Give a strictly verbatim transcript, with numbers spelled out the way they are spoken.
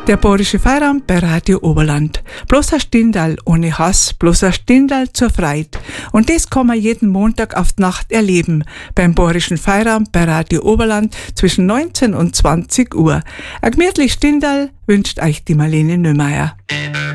Der Bayerische Feierabend bei Radio Oberland. Bloß ein Stindal ohne Hass, bloß ein Stindal zur Freit. Und das kann man jeden Montag auf die Nacht erleben. Beim Bayerischen Feierabend bei Radio Oberland zwischen neunzehn und zwanzig Uhr. Ein gemütliches Stindal wünscht euch die Marlene Nömeier.